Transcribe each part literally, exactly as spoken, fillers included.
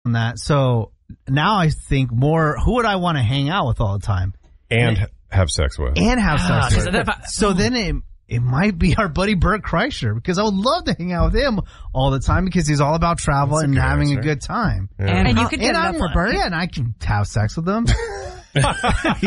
on that. So now I think more, who would I want to hang out with all the time? And and have sex with. And have Ah, sex with. that- that- So then it, it might be our buddy Bert Kreischer, because I would love to hang out with him all the time because he's all about travel That's a and good having answer. a good time. Yeah. And, And you you could get and it up I'm- for Bert. Yeah, and I can have sex with him. You know?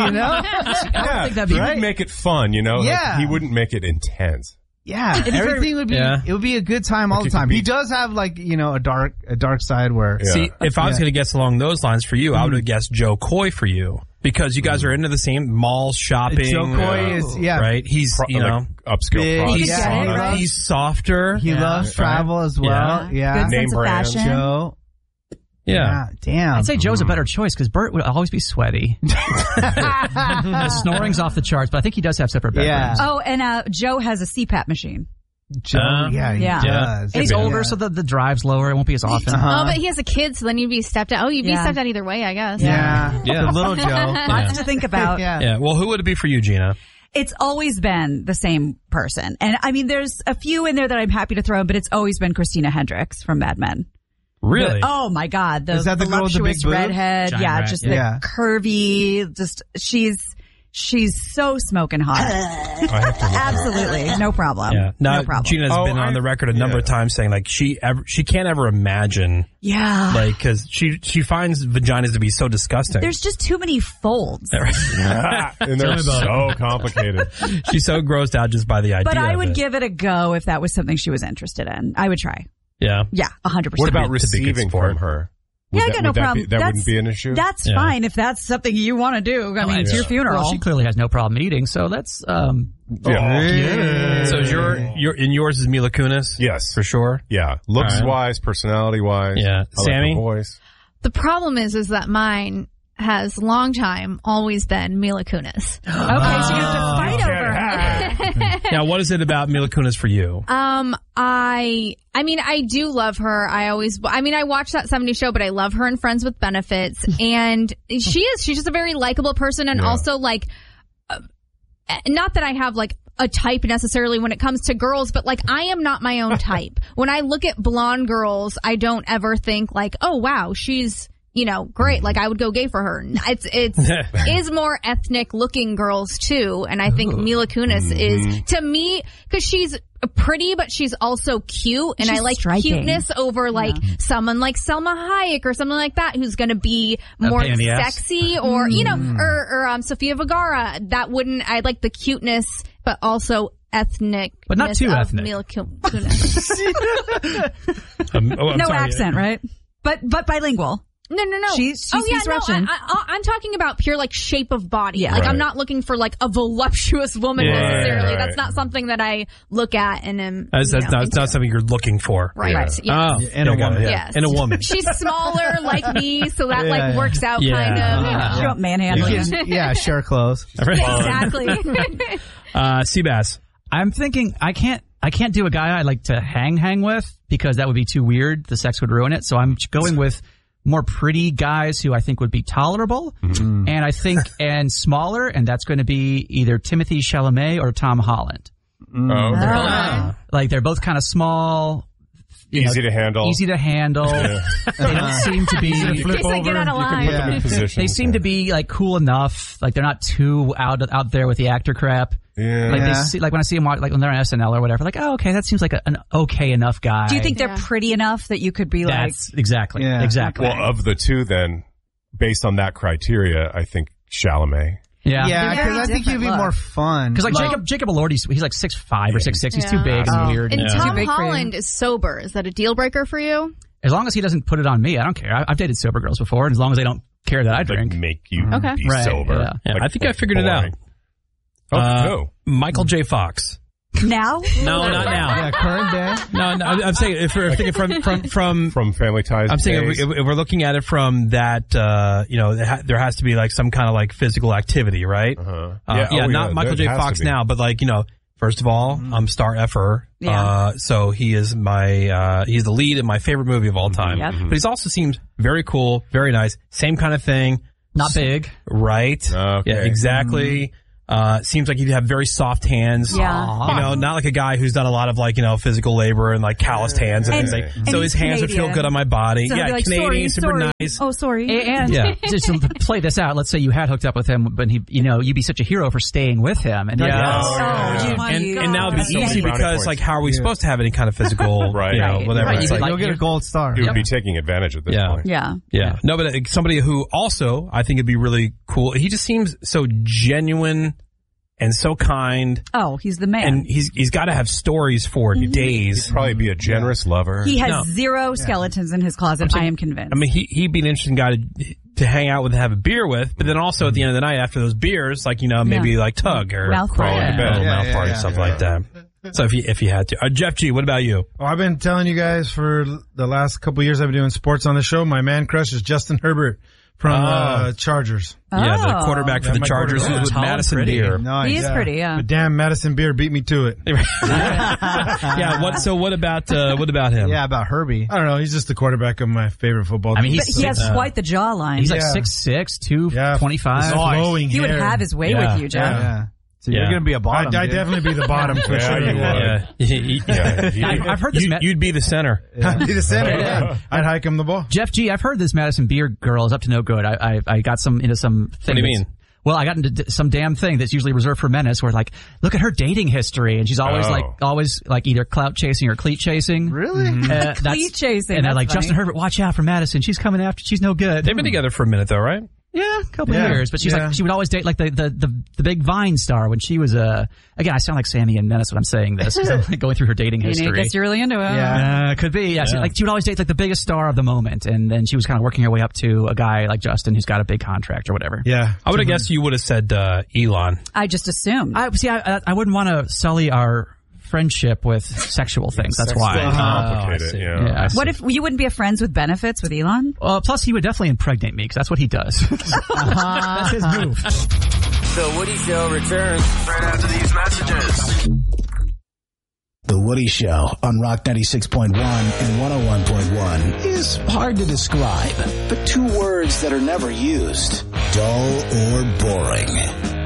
Yeah, think that'd he be- would make it fun, you know? Like, Yeah. he wouldn't make it intense. Yeah, It'd be very- everything would be, Yeah. it would be a good time all Like the it could time. be- He does have like, you know, a dark, a dark side where, Yeah. See, if I was Yeah. going to guess along those lines for you, I would have guessed Joe Coy for you because you guys are into the same mall shopping. Joe Coy Yeah. is, yeah, Right? He's, Pro- you know, like upscale Big. products. He's- get it, sauna. right? he's softer. he Yeah. loves travel as well. Yeah. Good Name sense of brands. fashion. Joe. Yeah. Yeah. Damn. I'd say Joe's a better choice because Bert would always be sweaty. The snoring's off the charts, but I think he does have separate bedrooms. Yeah. Oh, and uh, Joe has a C PAP machine. Joe, Uh, yeah, he yeah. does. And he's Yeah. older, so the, the drive's lower. It won't be as often. Uh-huh. Oh, but he has a kid, so then you'd be stepped out. Oh, you'd be Yeah. stepped out either way, I guess. Yeah. Yeah. The little Joe. Lots to think about. Yeah. Yeah. Well, who would it be for you, Gina? It's always been the same person. And I mean, there's a few in there that I'm happy to throw in, but it's always been Christina Hendricks from Mad Men. Really? Oh my God. The, Is that the girl with the voluptuous big boobs? redhead. Giant yeah. rat, Just yeah. the curvy, just she's, she's so smoking hot. I have to look her up. Absolutely. No problem. Yeah. Now, no problem. Gina's Oh, been on I- the record a number of yeah. times saying like she ever, she can't ever imagine yeah. like because she she finds vaginas to be so disgusting. There's just too many folds. And they're so complicated. She's so grossed out just by the idea. But I of would it. give it a go if that was something she was interested in. I would try. Yeah. Yeah, one hundred percent. What about to be good receiving sport. from her? Yeah, Would I that- got no would that problem. Be, that That's- wouldn't be an issue? That's Yeah. fine if that's something you want to do. I mean, it's your funeral. Well, she clearly has no problem eating, so that's um, Yeah. So is your your in yours is Mila Kunis? Yes. for sure. Yeah. Looks All right. wise, personality wise. Yeah. I Sammy? like her voice. The problem is, is that mine has long time always been Mila Kunis. Okay, so you have to fight over her. Now, what is it about Mila Kunis for you? Um, I, I mean, I do love her. I always, I mean, I watched that seventies show, but I love her in Friends with Benefits. And she is, she's just a very likable person. And Yeah. also like, uh, not that I have like a type necessarily when it comes to girls, but like I am not my own type. When I look at blonde girls, I don't ever think like, oh wow, she's, you know, great. Like I would go gay for her. It's, it's, is more ethnic looking girls too. And I think Mila Kunis is to me, cause she's pretty, but she's also cute. And She's I like striking. cuteness over like someone like Selma Hayek or something like that, who's going to be more pain in the ass. sexy or, you know, or, or, um, Sofia Vergara. That wouldn't, I like the cuteness, but also ethnic. But not too of ethnic. Mila Ku- Kunis. Um, oh, I'm No sorry. accent, right? But but bilingual. No, no, no. She's- she oh, yeah, speaks no, Russian. I, I, I'm talking about pure like shape of body. Yeah. Like Right. I'm not looking for like a voluptuous woman Yeah, necessarily. right, right. That's not something that I look at and am. That's, you that's know, not, it's not something you're looking for. right. Yeah. Yes. Oh, And a yeah, got it, woman. yeah. Yes. And a woman. She's smaller like me, so that Yeah, like yeah. works out Yeah. kind of. You You know. don't manhandle You you. can, yeah, share clothes. All right. Exactly. Uh, Seabass. I'm thinking I can't I can't do a guy I like to hang hang with because that would be too weird. The sex would ruin it. So I'm going with more pretty guys who I think would be tolerable, Mm-hmm. and I think and smaller, and that's going to be either Timothy Chalamet or Tom Holland. Oh, okay. Ah. Like they're both kind of small, you Easy know, to handle. easy to handle. They don't seem to be. In case I get out of You can line. put them in Yeah. position. They seem to be like cool enough. Like they're not too out out there with the actor crap. Yeah. Like they Yeah. see, like when I see them watch, like when they're on S N L or whatever, like oh okay, that seems like a, an okay enough guy. Do you think they're Yeah. pretty enough that you could be like, that's exactly Yeah. exactly Well, of the two, then, based on that criteria, I think Chalamet. yeah Yeah, They're because I very think he'd be different more look. fun. Because like Well- Jacob Jacob Elordi's he's like six five or six six. He's too Yeah. big and Oh. weird. And Yeah. Tom Too big for you. Holland is sober. Is that a deal breaker for you? As long as he doesn't put it on me, I don't care. I, I've dated sober girls before, and as long as they don't care that I Like, drink. make you Okay. be Right, sober. yeah. Yeah, Like, I think I figured it out. boring. Oh, Uh, no. Michael J. Fox. now? No, not now. yeah, current day. No, no, I'm saying if we're thinking from from from. From Family Ties. I'm saying if, days. we, if we're looking at it from that, uh, you know, there, ha- there has to be like some kind of like physical activity, right? Uh-huh. Uh, Yeah, yeah, oh, not yeah, Michael that J. has Fox to be. now, but like, you know, first of all, I'm star effer. Yeah. Uh, so he is my, uh, he's the lead in my favorite movie of all time. Yep. But he also seems very cool, very nice, same kind of thing, Not big. right? Okay. Yeah, exactly. Uh, seems like he'd have very soft hands. Yeah. You know, not like a guy who's done a lot of like, you know, physical labor and like calloused hands and, And- things like and So he's his hands would feel Canadian. good on my body. So he'll yeah, be like, Canadian, sorry, super sorry. nice. Oh, sorry. And Yeah. just to play this out, let's say you had hooked up with him, but he, you know, you'd be such a hero for staying with him. And Yeah. like, Oh, Yeah. my and, God. and now it'd be So many easy brownie because, points. like, how are we supposed to have any kind of physical, Right. you know, Right. whatever? Right. It's You like, like- You'll get a gold star. He would be taking advantage at this Yeah. point. Yeah. yeah. No, but uh, somebody who also, I think it'd be really cool. He just seems so genuine and so kind. Oh, he's the man. And he's he's got to have stories for days. He'd probably be a generous lover. he has No. zero skeletons in his closet, I am convinced. I mean, he, he'd be an interesting guy to, to hang out with and have a beer with, but then also at the end of the night after those beers, like, you know, maybe Yeah. like tug or Mouth crawl party. into bed, Yeah, mouth yeah, party, yeah, stuff yeah. like that. So if you, if you had to. Uh, Jeff G, what about you? Well, I've been telling you guys for the last couple of years I've been doing sports on the show. My man crush is Justin Herbert from Oh. uh, Chargers. Yeah, the Oh. quarterback for Yeah, the my Chargers quarterback. who's with Tall and Madison pretty. Beer. Nice. He is pretty, yeah. But damn, Madison Beer beat me to it. Yeah, what, so what about, uh, what about him? Yeah, about Herbie. I don't know. He's just the quarterback of my favorite football I mean, team. But he's he has uh, quite the jawline. he's like Yeah. six six, two Yeah. twenty-five. Flowing he would hair. have his way Yeah. with you, Jeff. Yeah. So you're Yeah. going to be a bottom. I'd, I'd dude. definitely be the bottom for Yeah, sure. you would. Yeah. Yeah, he- I've, I've heard this. You'd, Ma- you'd be the center. I'd be the center. Yeah. I'd hike him the ball. Jeff G, I've heard this Madison Beer girl is up to no good. I I, I got some into some. Thing What do you that's- mean? Well, I got into d- some damn thing that's usually reserved for menace. Where like, look at her dating history, and she's always Oh. like, always like either clout chasing or cleat chasing. Really? Uh, that's- Cleat chasing, And they're that's like, funny. Justin Herbert, watch out for Madison. She's coming after. She's no good. They've been together for a minute though, right? Yeah, a couple Yeah. of years, but she's Yeah. like she would always date like the, the the the big Vine star when she was uh again I sound like Sammy and Menace when I'm saying this because I'm like going through her dating You know, history. I guess you're really into it. Yeah. Uh, could be. Yeah. So, Yeah. like she would always date like the biggest star of the moment, and then she was kind of working her way up to a guy like Justin who's got a big contract or whatever. Yeah. I would have guessed you would have said, uh, Elon. I just assumed. I see. I I wouldn't want to sully our friendship with sexual things. That's why. Sex Uh, complicated, see. yeah. yeah. what if you wouldn't be a friends with benefits with Elon? Uh, plus, he would definitely impregnate me because that's what he does. That's his move. The Woody Show returns right after these messages. The Woody Show on Rock ninety-six point one and one oh one point one is hard to describe, but two words that are never used: dull or boring.